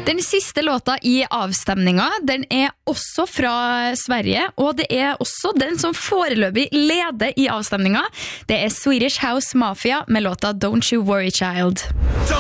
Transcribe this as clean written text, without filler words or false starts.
Den siste låta i avstemninga, den også fra Sverige, og det også den som foreløpig leder i avstemninga. Det Swedish House Mafia med låta Don't You Worry Child.